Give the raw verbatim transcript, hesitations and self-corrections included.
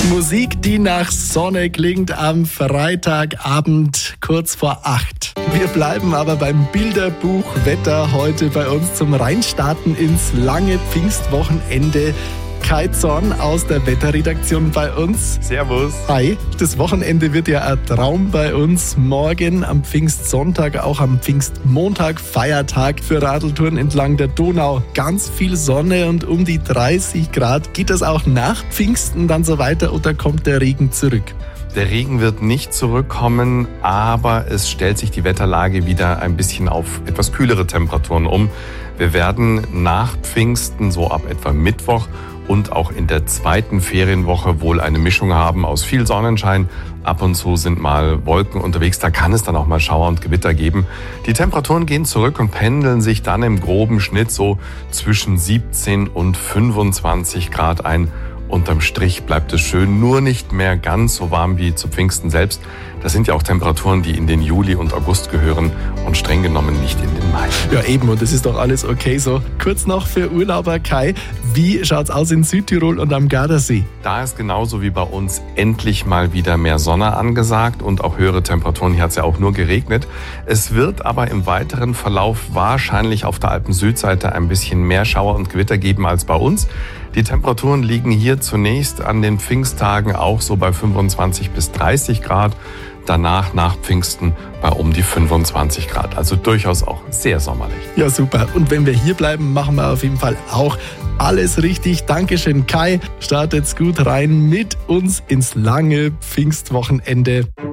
Musik, die nach Sonne klingt am Freitagabend kurz vor acht. Wir bleiben aber beim Bilderbuch Wetter heute bei uns zum Reinstarten ins lange Pfingstwochenende. Kai Zorn aus der Wetterredaktion bei uns. Servus. Hi. Das Wochenende wird ja ein Traum bei uns. Morgen am Pfingstsonntag, auch am Pfingstmontag, Feiertag für Radeltouren entlang der Donau. Ganz viel Sonne und um die dreißig Grad. Geht das auch nach Pfingsten dann so weiter oder kommt der Regen zurück? Der Regen wird nicht zurückkommen, aber es stellt sich die Wetterlage wieder ein bisschen auf etwas kühlere Temperaturen um. Wir werden nach Pfingsten, so ab etwa Mittwoch und auch in der zweiten Ferienwoche wohl eine Mischung haben aus viel Sonnenschein. Ab und zu sind mal Wolken unterwegs, da kann es dann auch mal Schauer und Gewitter geben. Die Temperaturen gehen zurück und pendeln sich dann im groben Schnitt so zwischen siebzehn und fünfundzwanzig Grad ein. Unterm Strich bleibt es schön, nur nicht mehr ganz so warm wie zu Pfingsten selbst. Das sind ja auch Temperaturen, die in den Juli und August gehören und streng genommen nicht in den Mai. Ja eben, und das ist doch alles okay so. Kurz noch für Urlauber Kai, wie schaut's aus in Südtirol und am Gardasee? Da ist genauso wie bei uns endlich mal wieder mehr Sonne angesagt und auch höhere Temperaturen. Hier hat es ja auch nur geregnet. Es wird aber im weiteren Verlauf wahrscheinlich auf der Alpen-Südseite ein bisschen mehr Schauer und Gewitter geben als bei uns. Die Temperaturen liegen hier zunächst an den Pfingsttagen auch so bei fünfundzwanzig bis dreißig Grad. Danach, nach Pfingsten, bei um die fünfundzwanzig Grad. Also durchaus auch sehr sommerlich. Ja, super. Und wenn wir hier bleiben, machen wir auf jeden Fall auch alles richtig. Dankeschön, Kai. Startet's gut rein mit uns ins lange Pfingstwochenende.